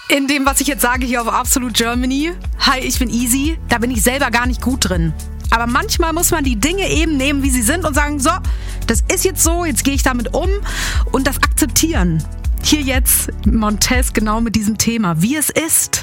In dem, was ich jetzt sage hier auf Absolute Germany. Hi, ich bin Easy. Da bin ich selber gar nicht gut drin. Aber manchmal muss man die Dinge eben nehmen, wie sie sind und sagen, so, das ist jetzt so, jetzt gehe ich damit um und das akzeptieren. Hier jetzt Montez genau mit diesem Thema, wie es ist.